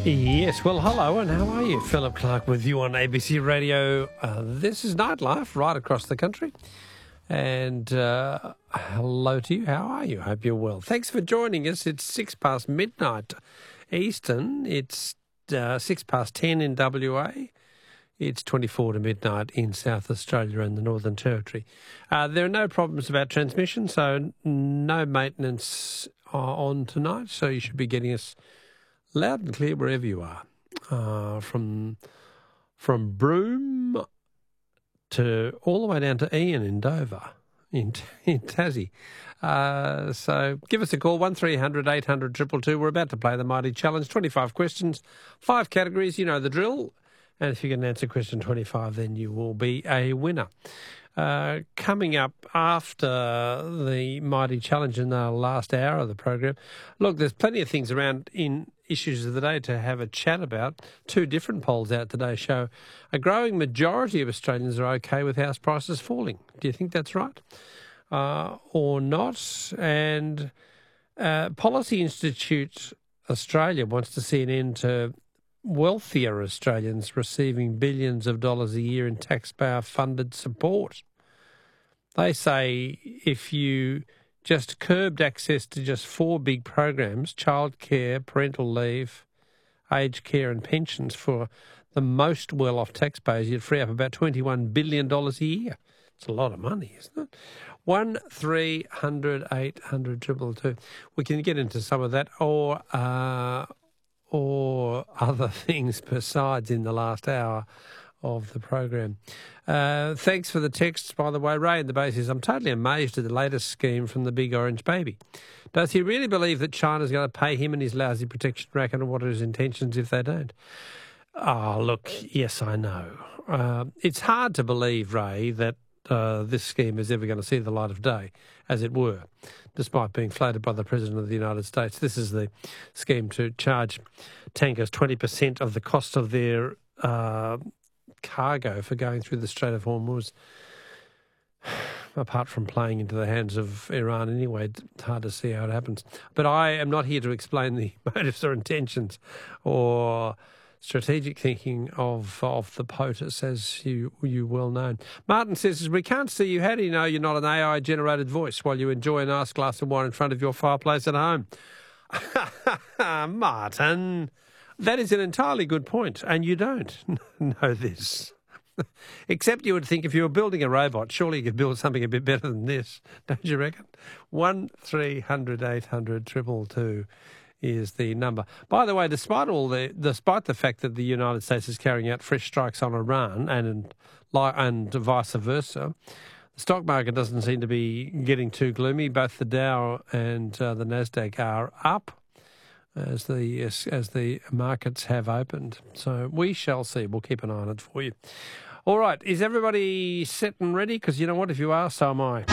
Yes, well, hello, and how are you? Philip Clark with you on ABC Radio. This is Nightlife right across the country. And hello to you. How are you? Hope you're well. Thanks for joining us. It's 6 past midnight Eastern. It's 6 past 10 in WA. It's 24 to midnight in South Australia and the Northern Territory. There are no problems about transmission, so no maintenance on tonight. So you should be getting us loud and clear wherever you are, from Broome to all the way down to Ian in Dover, in Tassie. So give us a call, 1300 800 222. We're about to play the Mighty Challenge, 25 questions, 5 categories, you know the drill. And if you can answer question 25, then you will be a winner. Coming up after the Mighty Challenge in the last hour of the program, look, there's plenty of things around in issues of the day to have a chat about. 2 different polls out today show a growing majority of Australians are okay with house prices falling. Do you think that's right or not? And Policy Institute Australia wants to see an end to wealthier Australians receiving billions of dollars a year in taxpayer-funded support. They say if you just curbed access to just 4 big programs, childcare, parental leave, aged care and pensions for the most well-off taxpayers, you'd free up about $21 billion a year. It's a lot of money, isn't it? 1300 800 222. We can get into some of that or other things besides in the last hour of the program. Thanks for the texts, by the way. Ray in the base says, I'm totally amazed at the latest scheme from the big orange baby. Does he really believe that China's going to pay him and his lousy protection racket, and what are his intentions if they don't? Oh, look, yes, I know. It's hard to believe, Ray, that this scheme is ever going to see the light of day, as it were, despite being floated by the President of the United States. This is the scheme to charge tankers 20% of the cost of their cargo for going through the Strait of Hormuz. Apart from playing into the hands of Iran anyway, it's hard to see how it happens. But I am not here to explain the motives or intentions or strategic thinking of the POTUS, as you well know. Martin says, we can't see you. How do you know you're not an AI-generated voice while you enjoy a nice glass of wine in front of your fireplace at home? Martin, that is an entirely good point, and you don't know this. Except you would think if you were building a robot, surely you could build something a bit better than this, don't you reckon? 1300 800 222 is the number. By the way, despite the fact that the United States is carrying out fresh strikes on Iran and vice versa, the stock market doesn't seem to be getting too gloomy. Both the Dow and the Nasdaq are up as the markets have opened. So we shall see. We'll keep an eye on it for you. All right, is everybody set and ready? Because you know what, if you are, so am I.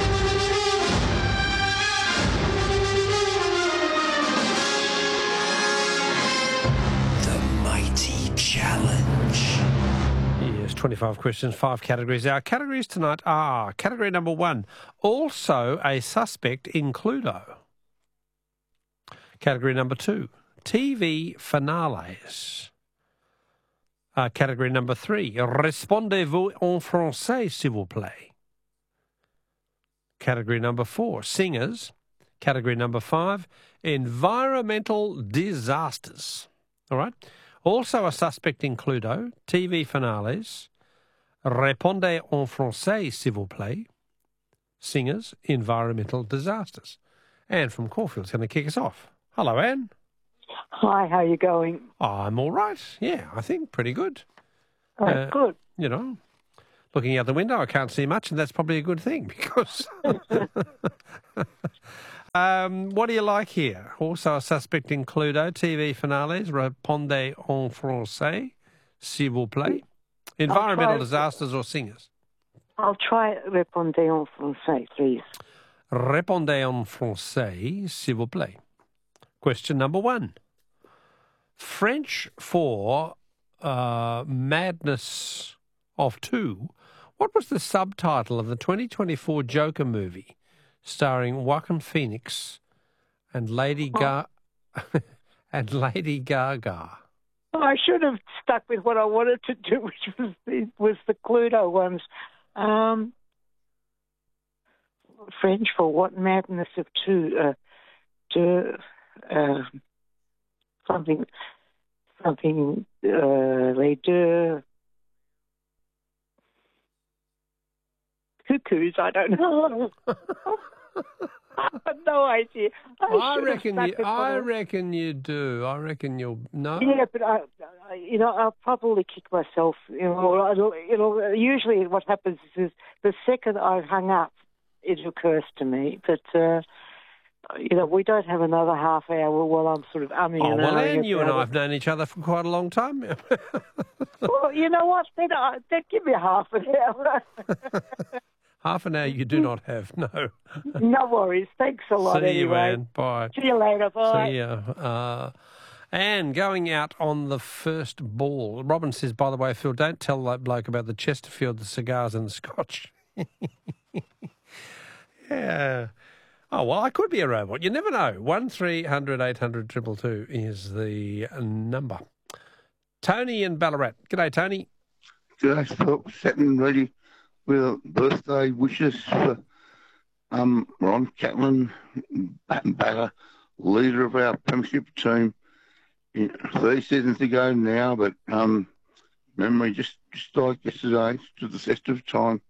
Challenge. Yes, 25 questions, 5 categories. Our categories tonight are category number 1, also a suspect in Cluedo. Category number 2, TV finales. Category number 3, répondez-vous en français, s'il vous plaît. Category number 4, singers. Category number 5, environmental disasters. All right. Also a suspect in Cluedo, TV finales, répondez en français, s'il vous plaît, singers, environmental disasters. Anne from Caulfield's going to kick us off. Hello, Anne. Hi, how are you going? I'm all right. Yeah, I think pretty good. Good. You know, looking out the window, I can't see much, and that's probably a good thing because... what do you like here? Also a suspect in Cluedo, TV finales, répondez en français, s'il vous plaît. Environmental disasters or singers? I'll try répondez en français, please. Répondez en français, s'il vous plaît. Question number 1. French for Madness of Two. What was the subtitle of the 2024 Joker movie starring Joaquin Phoenix and Lady Gaga and Lady Gaga. I should have stuck with what I wanted to do, which was the Cluedo ones. French for what madness of two? Something. Les deux cuckoos. I don't know. I have no idea. I reckon you do. I reckon you'll know. Yeah, but I'll probably kick myself. Usually what happens is the second I've hung up, it occurs to me. But we don't have another half hour while I'm sort of umming and ahhing. Well, Anne, you and I have known each other for quite a long time. Well, you know what? Then give me half an hour. Half an hour you do not have, no. No worries. Thanks a lot See you, anyway. Anne. Bye. See you later. Bye. See ya. Anne, going out on the first ball. Robin says, by the way, Phil, don't tell that bloke about the Chesterfield, the cigars and the scotch. Yeah. Oh, well, I could be a robot. You never know. 1300 800 222 is the number. Tony in Ballarat. G'day, Tony. G'day, Phil. Sitting ready with birthday wishes for Ron Catlin, batter, leader of our premiership team. 30 seasons ago now, but memory just like yesterday, to the festive time.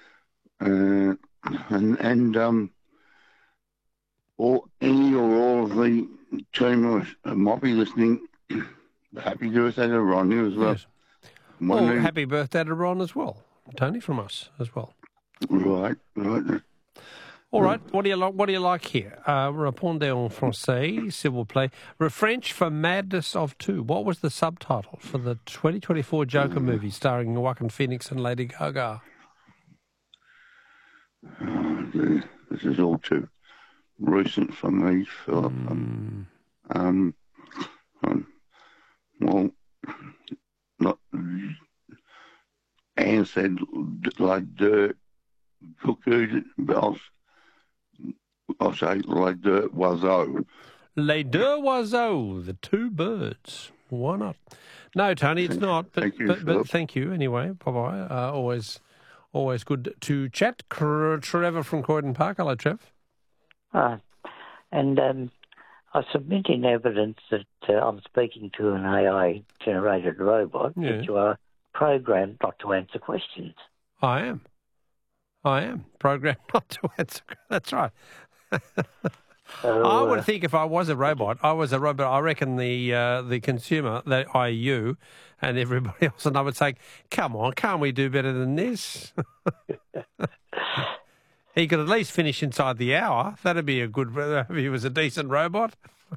Any or all of the team might be listening. Happy birthday to Ronnie as well. Yes. Well, happy birthday to Ron as well. Tony from us as well. Right. All right. What do you like here? Répondez en français, s'il vous plaît. French for Madness of Two. What was the subtitle for the 2024 Joker movie starring Joaquin Phoenix and Lady Gaga? This is all too recent for me, Philip. Not. Anne said like dirt cuckoo, but I'll say like dirt oiseau. Les deux oiseaux, the two birds. Why not? No, Tony, it's not. But, thank you, but thank you anyway. Bye-bye. Always good to chat. Trevor from Croydon Park. Hello, Trev. And I submit in evidence that I'm speaking to an AI-generated robot, that you are programmed not to answer questions. I am programmed not to answer. That's right. I would think if I was a robot, I reckon the consumer, the IU, and everybody else, and I would say, come on, can't we do better than this? He could at least finish inside the hour. That'd be a good, if he was a decent robot.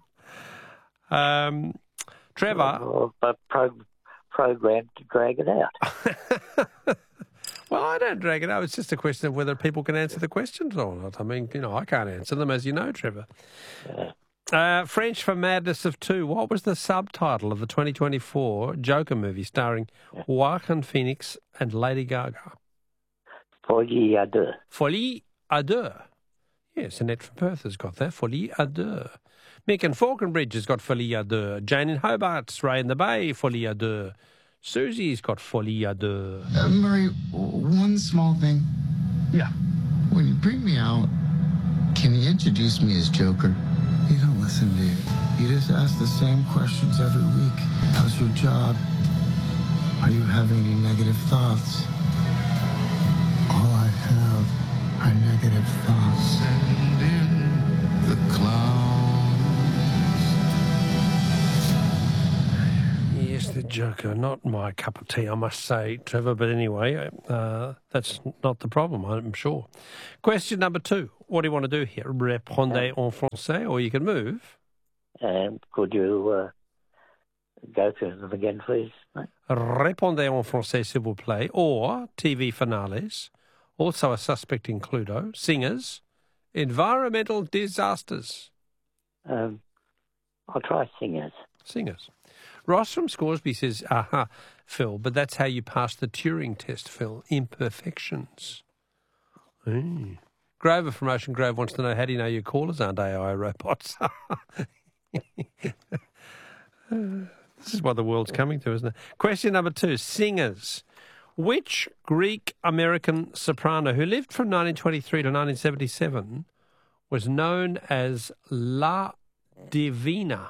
Trevor. But programmed to drag it out. Well, I don't drag it out. It's just a question of whether people can answer the questions or not. I mean, I can't answer them, as you know, Trevor. French for Madness of Two. What was the subtitle of the 2024 Joker movie starring Joaquin Phoenix and Lady Gaga? Folie à deux. Folie à deux. Yes, Annette from Perth has got that. Folie à deux. Mick in Falconbridge has got Folie à deux. Jane in Hobart, Ray in the Bay, Folie à deux. Susie's got Folie à deux. Murray, one small thing. Yeah. When you bring me out, can you introduce me as Joker? You don't listen, do you? You just ask the same questions every week. How's your job? Are you having any negative thoughts? All I have are negative thoughts. Send in the clouds. Yes, the Joker. Not my cup of tea, I must say, Trevor. But anyway, that's not the problem, I'm sure. Question number 2. What do you want to do here? Répondez en français, or you can move. Could you go through them again, please? Répondez en français, s'il vous plaît. Or TV finales. Also a suspect in Cluedo. Singers. Environmental disasters. I'll try singers. Singers. Ross from Scoresby says, aha, Phil, but that's how you pass the Turing test, Phil. Imperfections. Grover from Ocean Grove wants to know, how do you know your callers aren't AI robots? This is what the world's coming to, isn't it? Question number 2, singers. Which Greek-American soprano who lived from 1923 to 1977 was known as La Divina?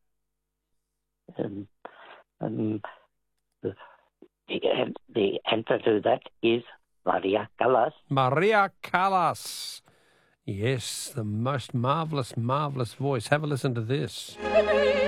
The answer to that is Maria Callas. Maria Callas. Yes, the most marvellous, marvellous voice. Have a listen to this.